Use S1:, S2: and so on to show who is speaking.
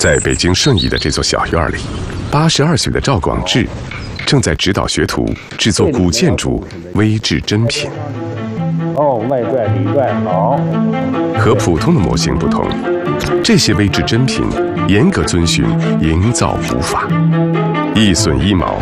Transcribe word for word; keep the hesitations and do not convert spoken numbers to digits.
S1: 在北京顺义的这座小院里，八十二岁的赵广智正在指导学徒制作古建筑微制真品。
S2: 哦，外拽里拽，好。
S1: 和普通的模型不同，这些微制真品严格遵循营造补法，一榫一卯